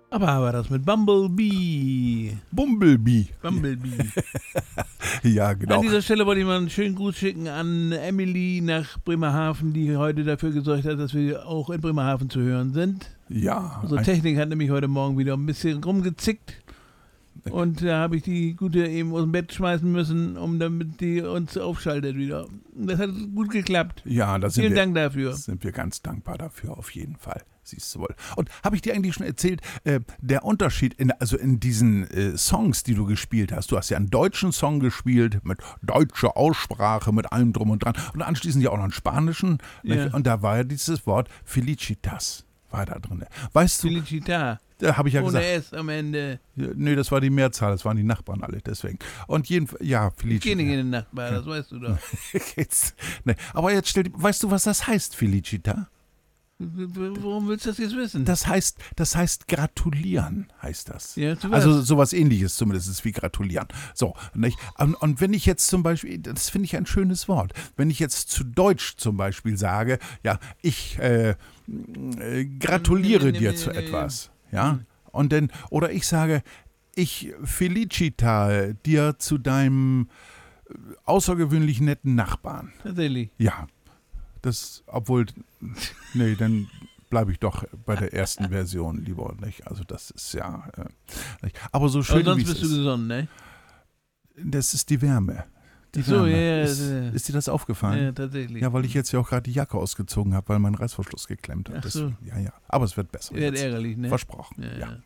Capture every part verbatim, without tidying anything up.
Aber war das mit Bumblebee. Bumblebee. Bumblebee. Ja, genau. An dieser Stelle wollte ich mal einen schönen Gruß schicken an Emily nach Bremerhaven, die heute dafür gesorgt hat, dass wir auch in Bremerhaven zu hören sind. Ja. Unsere Technik hat nämlich heute Morgen wieder ein bisschen rumgezickt. Und da habe ich die Gute eben aus dem Bett schmeißen müssen, um damit die uns aufschaltet wieder. Das hat gut geklappt. Ja, da sind Vielen wir, Dank dafür. Sind wir ganz dankbar dafür, auf jeden Fall. Siehst du wohl. Und habe ich dir eigentlich schon erzählt, äh, der Unterschied, in, also in diesen äh, Songs, die du gespielt hast, du hast ja einen deutschen Song gespielt, mit deutscher Aussprache, mit allem drum und dran, und anschließend ja auch noch einen spanischen, Ja. und da war ja dieses Wort Felicitas, war da drin. Weißt du, Felicita. da habe ich ja Ohne gesagt, S am Ende. ja, nee, das war die Mehrzahl, das waren die Nachbarn alle, deswegen. Und jedenfalls, ja, Ich Felicitas. gehe nicht in den Nachbar, das weißt du doch. jetzt, nee. Aber jetzt stell dir, weißt du, was das heißt, Felicita? Warum willst du das jetzt wissen? Das heißt, das heißt gratulieren, heißt das. Ja, du Also weißt. sowas ähnliches zumindest ist wie gratulieren. So, nicht? Und, und wenn ich jetzt zum Beispiel, das finde ich ein schönes Wort, wenn ich jetzt zu Deutsch zum Beispiel sage, ja, ich äh, äh, gratuliere dir zu etwas, ja, und dann, oder ich sage, ich felicita dir zu deinem außergewöhnlich netten Nachbarn. Tatsächlich. Ja, das, obwohl, nee, dann bleibe ich doch bei der ersten Version lieber, nicht? Also das ist ja, äh, nicht? Aber so schön Aber sonst wie es bist du ist, gesonnen, ne? das ist die Wärme. Die Ach so, Wärme. ja, ja, ist, ja. ist dir das Ja, aufgefallen? tatsächlich. Ja, weil ich jetzt ja auch gerade die Jacke ausgezogen habe, weil mein Reißverschluss geklemmt hat. Ach so. Das, ja, ja, aber es wird besser. Wird jetzt. ärgerlich, ne? Versprochen, Ja, ja.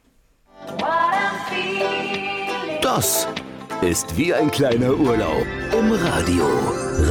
ja. Das ist wie ein kleiner Urlaub im Radio.